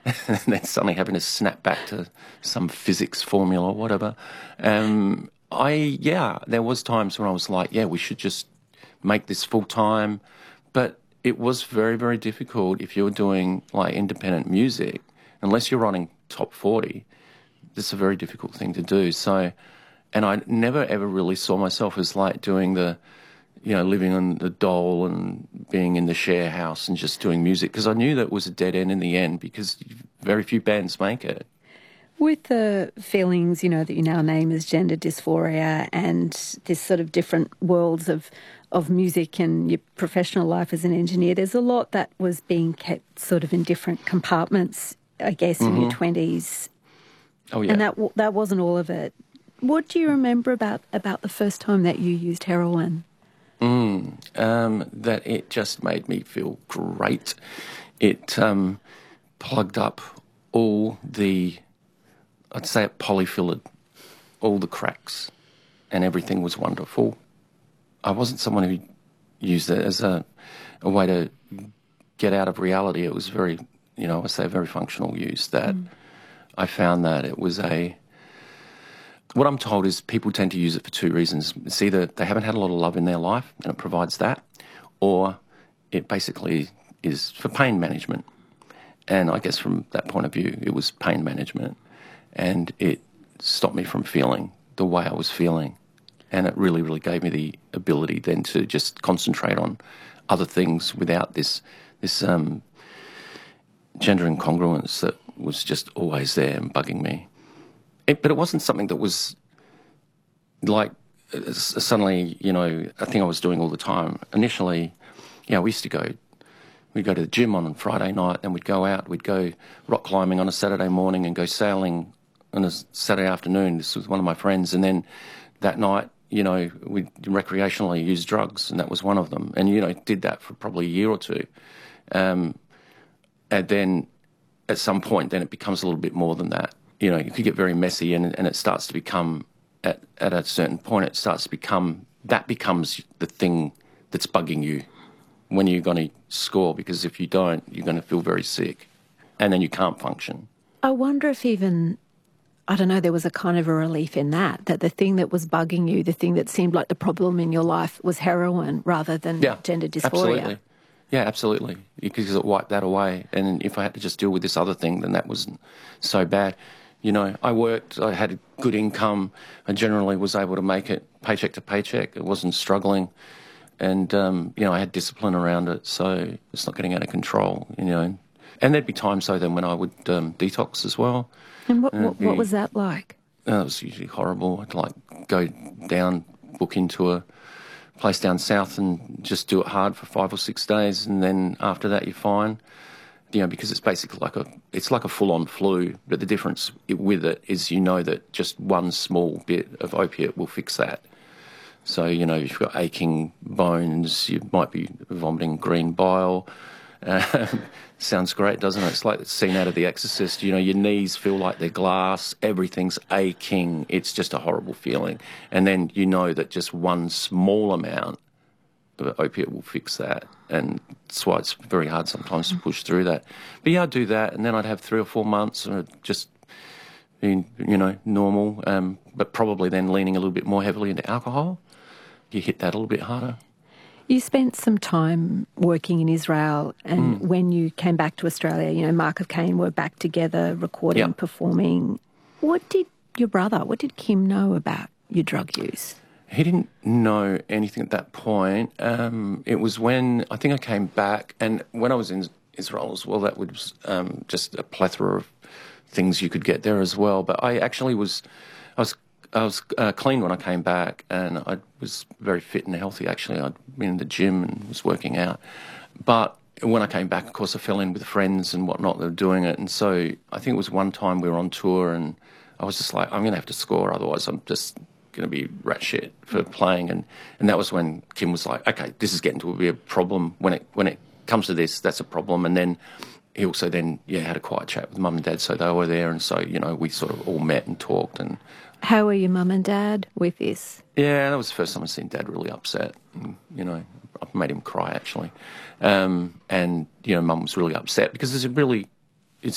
and then suddenly having to snap back to some physics formula or whatever. There was times when I was like, yeah, we should just make this full time, but it was very, very difficult if you're doing like independent music, unless you're running top 40. It's a very difficult thing to do. So, and I never ever really saw myself as like doing living on the dole and being in the share house and just doing music, because I knew that it was a dead end in the end, because very few bands make it. With the feelings, that you now name as gender dysphoria and this sort of different worlds of music and your professional life as an engineer, there's a lot that was being kept sort of in different compartments, I guess, in your 20s. Oh, yeah. And that wasn't all of it. What do you remember about the first time that you used heroin? That it just made me feel great. It plugged up all the, I'd say it polyfilled all the cracks, and everything was wonderful. I wasn't someone who used it as a way to get out of reality. It was very, I would say very functional use. That I found that it was what I'm told is people tend to use it for two reasons. It's either they haven't had a lot of love in their life and it provides that, or it basically is for pain management. And I guess from that point of view, it was pain management. And it stopped me from feeling the way I was feeling. And it really, really gave me the ability then to just concentrate on other things without this gender incongruence that was just always there and bugging me. But it wasn't something that was like suddenly, a thing I was doing all the time. Initially, we used to we'd go to the gym on Friday night, and we'd go out, we'd go rock climbing on a Saturday morning and go sailing on a Saturday afternoon. This was one of my friends. And then that night, we'd recreationally use drugs, and that was one of them. And, did that for probably a year or two. And then at some point, then it becomes a little bit more than that. You could get very messy, and it starts to become, at a certain point, that becomes the thing that's bugging you when you're going to score, because if you don't, you're going to feel very sick, and then you can't function. I wonder if even, I don't know, there was a kind of a relief in that the thing that was bugging you, the thing that seemed like the problem in your life was heroin rather than gender dysphoria. Absolutely. Yeah, absolutely. Because it wiped that away. And if I had to just deal with this other thing, then that wasn't so bad. I worked, I had a good income, I generally was able to make it paycheck to paycheck. It wasn't struggling. And, I had discipline around it, so it's not getting out of control, And there'd be times, though, then when I would detox as well. And what was that like? It was usually horrible. I'd go down, book into a place down south and just do it hard for 5 or 6 days, and then after that you're fine. Because it's basically like a full-on flu, but the difference with it is that just one small bit of opiate will fix that. So, if you've got aching bones, you might be vomiting green bile. Sounds great, doesn't it? It's like it's seen out of The Exorcist. Your knees feel like they're glass, everything's aching. It's just a horrible feeling. And then that just one small amount of opiate will fix that. And that's why it's very hard sometimes to push through that. But I'd do that, and then I'd have 3 or 4 months of just being, normal, but probably then leaning a little bit more heavily into alcohol. You hit that a little bit harder. You spent some time working in Israel, and when you came back to Australia, Mark of Cain were back together, recording, performing. What did Kim know about your drug use? He didn't know anything at that point. It was when I think I came back, and when I was in Israel as well, that was just a plethora of things you could get there as well. But I was clean when I came back, and I was very fit and healthy, actually. I'd been in the gym and was working out. But when I came back, of course, I fell in with friends and whatnot that were doing it. And so I think it was one time we were on tour, and I was just like, I'm going to have to score, otherwise I'm just going to be rat shit for playing. And that was when Kim was like, okay, this is getting to be a problem. When it comes to this, that's a problem. And then he also had a quiet chat with Mum and Dad, so they were there. And so, we sort of all met and talked. And how were your mum and dad with this? Yeah, that was the first time I'd seen Dad really upset. And, I made him cry, actually. And, Mum was really upset because there's a really